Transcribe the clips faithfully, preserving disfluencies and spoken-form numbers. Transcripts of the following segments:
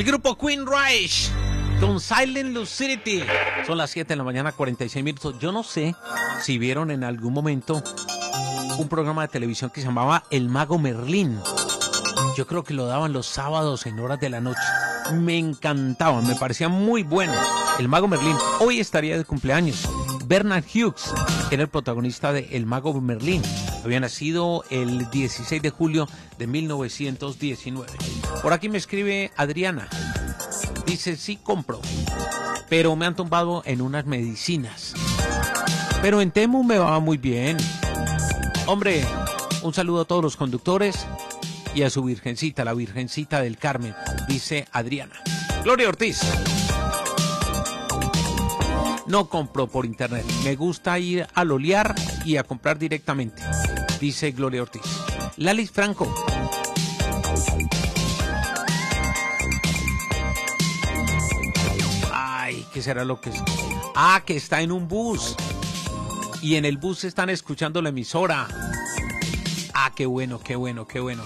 El grupo Queen Reich con Silent Lucidity. Son las siete de la mañana, cuarenta y seis minutos. Yo no sé si vieron en algún momento un programa de televisión que se llamaba El Mago Merlín. Yo creo que lo daban los sábados en horas de la noche. Me encantaba, me parecía muy bueno. El Mago Merlín. Hoy estaría de cumpleaños. Bernard Hughes, que era el protagonista de El Mago Merlín. Había nacido el dieciséis de julio de mil novecientos diecinueve. Por aquí me escribe Adriana. Dice, sí compro, pero me han tumbado en unas medicinas. Pero en Temu me va muy bien. Hombre, un saludo a todos los conductores y a su virgencita, la Virgencita del Carmen, dice Adriana. Gloria Ortiz. No compro por internet, me gusta ir a lolear y a comprar directamente, dice Gloria Ortiz. Lalis Franco. Ay, ¿qué será lo que es? Ah, que está en un bus. Y en el bus están escuchando la emisora. Ah, qué bueno, qué bueno, qué bueno.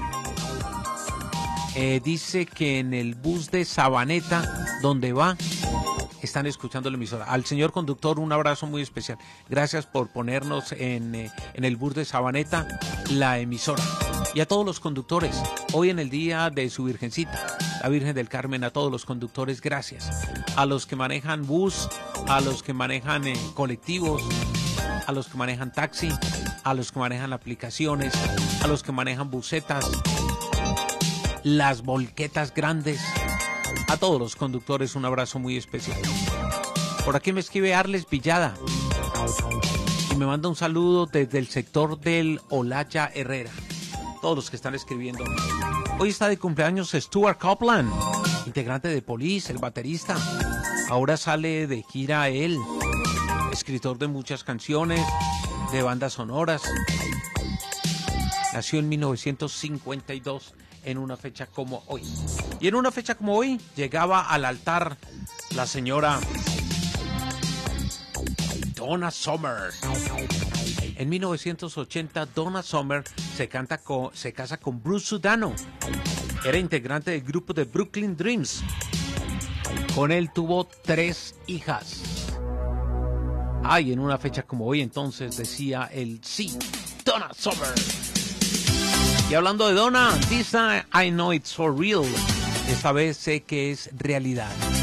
Eh, dice que en el bus de Sabaneta, donde va, están escuchando la emisora. Al señor conductor, un abrazo muy especial. Gracias por ponernos en, eh, en el bus de Sabaneta, la emisora. Y a todos los conductores, hoy en el día de su Virgencita, la Virgen del Carmen, a todos los conductores, gracias. A los que manejan bus, a los que manejan eh, colectivos, a los que manejan taxi, a los que manejan aplicaciones, a los que manejan busetas, las volquetas grandes. A todos los conductores un abrazo muy especial. Por aquí me escribe Arles Villada y me manda un saludo desde el sector del Olaya Herrera. Todos los que están escribiendo. Hoy está de cumpleaños Stuart Copeland, integrante de Police, el baterista. Ahora sale de gira él, escritor de muchas canciones, de bandas sonoras. Nació en mil novecientos cincuenta y dos. En una fecha como hoy. Y en una fecha como hoy llegaba al altar la señora Donna Summer. En mil novecientos ochenta Donna Summer se, canta con, se casa con Bruce Sudano. Era integrante del grupo de Brooklyn Dreams. Con él tuvo tres hijas. Ay, en una fecha como hoy entonces decía el sí, Donna Summer. Y hablando de Donna, this time I know it's for real. Esta vez sé que es realidad.